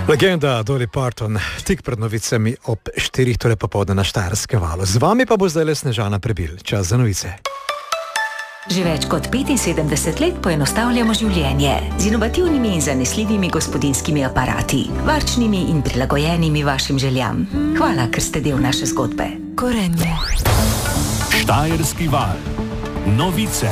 Legenda Dolly Parton, tik pred novicami ob 4 tole popoldne na Štajerskem valu. Z vami pa bo zdaj Snežana Prebil. Čas za novice. Že več kot 75 let poenostavljamo življenje z inovativnimi in zanesljivimi gospodinjskimi aparati, varčnimi in prilagojenimi vašim željam. Hvala, ker ste del naše zgodbe. Gorenje. Štajerski val. Novice.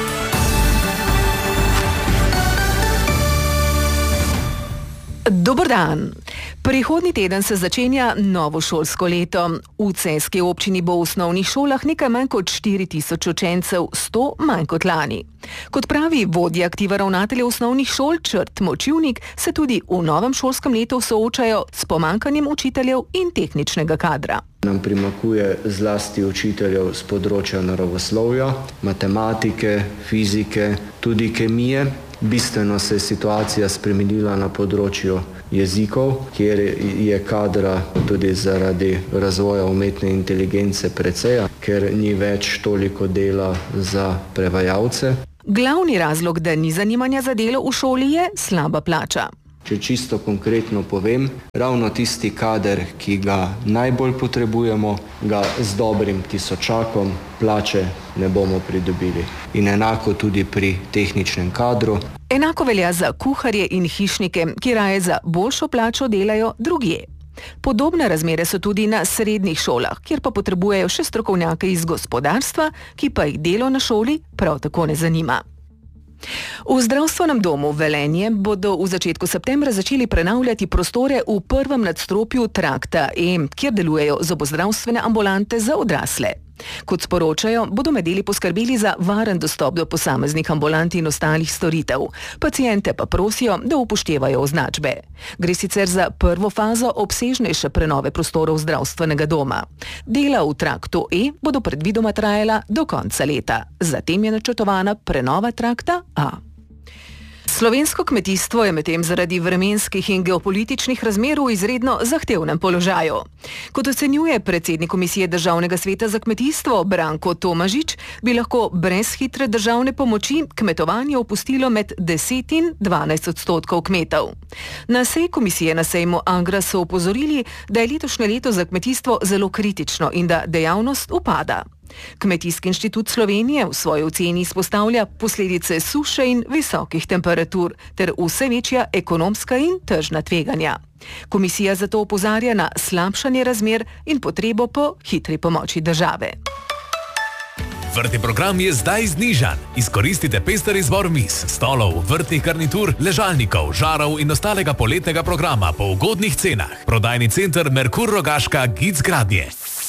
Dober dan. Prihodnji teden se začenja novo šolsko leto. V celjski občini bo v osnovnih šolah nekaj manj kot 4000 učencev, 100 manj kot lani. Kot pravi vodja aktiva ravnateljev osnovnih šol Črt Močivnik, se tudi v novem šolskem letu soočajo s pomanjkanjem učiteljev in tehničnega kadra. Nam primanjkuje zlasti učiteljev z področja naravoslovja, matematike, fizike, tudi kemije. Bistveno se je situacija spremenila na področju jezikov, kjer je kadra tudi zaradi razvoja umetne inteligence precej, ker ni več toliko dela za prevajalce. Glavni razlog, da ni zanimanja za delo v šoli, je slaba plača. Če čisto konkretno povem, ravno tisti kader, ki ga najbolj potrebujemo, ga z dobrim tisočakom plače ne bomo pridobili. In enako tudi pri tehničnem kadru. Enako velja za kuharje in hišnike, ki raje za boljšo plačo delajo drugje. Podobne razmere so tudi na srednjih šolah, kjer pa potrebujejo še strokovnjake iz gospodarstva, ki pa jih delo na šoli prav tako ne zanima. V zdravstvenem domu Velenje bodo v začetku septembra začeli prenavljati prostore v prvem nadstropju trakta E, kjer delujejo zobozdravstvene ambulante za odrasle. Kot sporočajo, bodo med deli poskrbeli za varen dostop do posameznih ambulant in ostalih storitev. Paciente pa prosijo, da upoštevajo označbe. Gre sicer za prvo fazo obsežnejše prenove prostorov zdravstvenega doma. Dela v traktu E bodo predvidoma trajala do konca leta. Zatem je načrtovana prenova trakta A. Slovensko kmetijstvo je medtem zaradi vremenskih in geopolitičnih razmer v izredno zahtevnem položaju. Kot ocenjuje predsednik Komisije Državnega sveta za kmetijstvo Branko Tomažič, bi lahko brez hitre državne pomoči kmetovanje opustilo med 10 in 12% kmetov. Na seji komisije na sejmu Agra so opozorili, da je letošnje leto za kmetijstvo zelo kritično in da dejavnost upada. Kmetijski inštitut Slovenije v svoji oceni izpostavlja posledice suše in visokih temperatur ter vse večja ekonomska in tržna tveganja. Komisija zato opozarja na slabšanje razmer in potrebo po hitri pomoči države. Vrtni program je zdaj znižan. Izkoristite pester izbor miz, stolov, vrtnih garnitur, ležalnikov, žarov in ostalega poletnega programa po ugodnih cenah. Prodajni center Merkur Rogaška Gic Gradnje.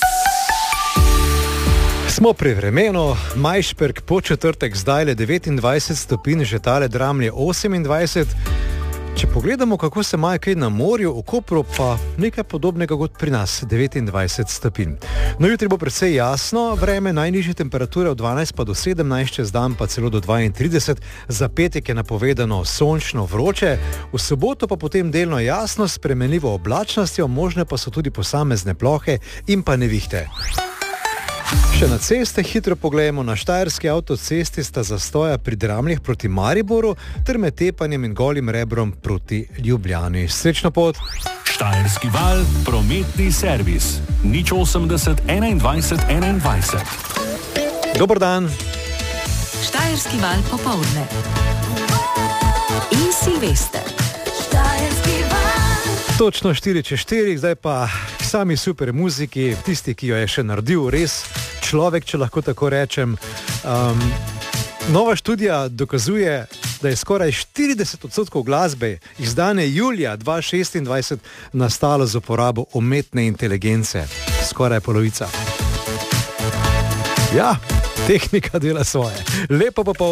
Smo pri vremenu, Majšperk po četrtek zdaj le 29 stopinj, že tale Dramlje 28. Če pogledamo, kako se maje kaj na morju, v Kopru pa nekaj podobnega kot pri nas, 29 stopinj. No, jutri bo precej jasno, vreme najnižje temperature od 12 pa do 17, čez dan pa celo do 32, za petek je napovedano sončno vroče, v soboto pa potem delno jasno, s spremenljivo oblačnostjo, možne pa so tudi posamezne plohe in pa nevihte. Še na ceste hitro pogledamo, na Štajerski avtocesti sta zastoja pri Dramljah proti Mariboru ter med Tepanjem in Golim Rebrom proti Ljubljani. Srečno pot! Štajerski val, prometni servis. 080 21 21. Dober dan! Štajerski val popoldne. In Silvester. Štajerski val. Točno 4:04, zdaj pa k sami super muziki, tisti, ki jo je še naredil, res človek, če lahko tako rečem. Nova študija dokazuje, da je skoraj 40% glasbe izdane julija 2026 nastalo z uporabo umetne inteligence. Skoraj polovica. Ja, tehnika dela svoje. Lepo pa